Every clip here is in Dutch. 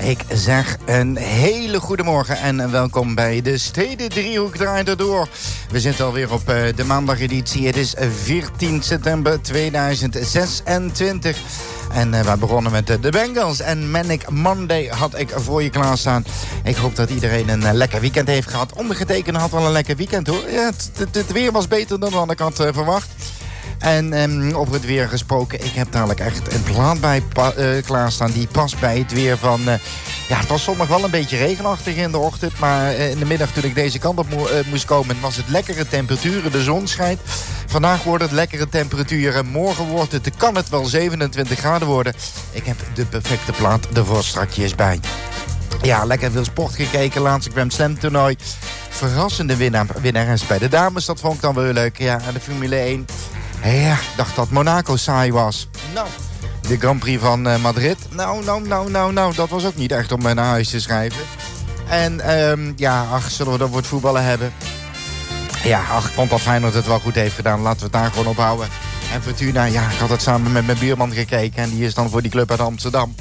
Ik zeg een hele goede morgen en welkom bij de Stedendriehoek draait erdoor. We zitten alweer op de maandageditie. Het is 14 september 2026. En we begonnen met de Bengals. En Manic Monday had ik voor je klaarstaan. Ik hoop dat iedereen een lekker weekend heeft gehad. Ondergetekende had wel een lekker weekend hoor. Ja, het weer was beter dan ik had verwacht. En over het weer gesproken, ik heb dadelijk echt een plaat bij klaarstaan. Die past bij het weer van... het was zondag wel een beetje regenachtig in de ochtend. Maar in de middag toen ik deze kant op moest komen, was het lekkere temperaturen. De zon schijnt. Vandaag wordt het lekkere temperaturen. Morgen kan het wel 27 graden worden. Ik heb de perfecte plaat ervoor strakjes bij. Ja, lekker veel sport gekeken. Laatste Grand Slam toernooi. Verrassende winnares bij de dames. Dat vond ik dan wel leuk. Ja, de Formule 1. Ja, ik dacht dat Monaco saai was. Nou, de Grand Prix van Madrid. Nou, dat was ook niet echt om naar huis te schrijven. En zullen we dat voor het voetballen hebben? Ja, ik vond dat Feyenoord het wel goed heeft gedaan. Laten we het daar gewoon op houden. En Fortuna, ik had het samen met mijn buurman gekeken. En die is dan voor die club uit Amsterdam.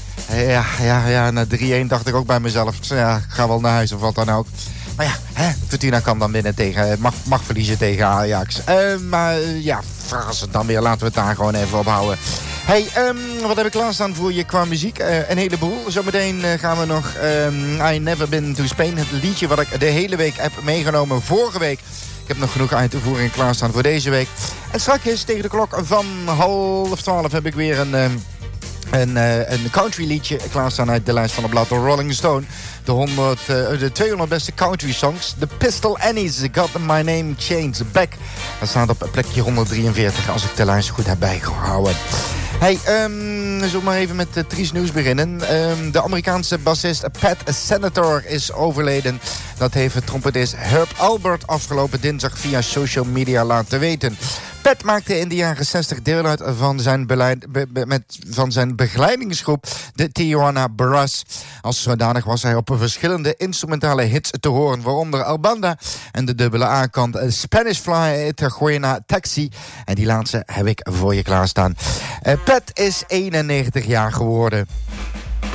Ja, na 3-1 dacht ik ook bij mezelf. Ja, ik ga wel naar huis of wat dan ook. Maar ja, Fortuna kan dan winnen mag verliezen tegen Ajax. Verrassend dan weer. Laten we het daar gewoon even op houden. Hey, wat heb ik klaarstaan voor je qua muziek? Een heleboel. Zometeen gaan we nog I Never Been to Spain. Het liedje wat ik de hele week heb meegenomen vorige week. Ik heb nog genoeg uitvoering klaarstaan voor deze week. En straks tegen de klok van 11:30 heb ik weer een country liedje klaarstaan uit de lijst van de blad door Rolling Stone. De 200 beste country songs. De Pistol Annies, Got My Name Changed Back. Dat staat op plekje 143 als ik de lijst goed heb bijgehouden. Hey, zullen we maar even met triest nieuws beginnen. De Amerikaanse bassist Pat Senator is overleden. Dat heeft trompetist Herb Alpert afgelopen dinsdag via social media laten weten. Pat maakte in de jaren 60 deel uit van zijn begeleidingsgroep, de Tijuana Brass. Als zodanig was hij op verschillende instrumentale hits te horen, waaronder Albanda en de dubbele A-kant Spanish Fly, Tijuana Taxi. En die laatste heb ik voor je klaarstaan. Pat is 91 jaar geworden.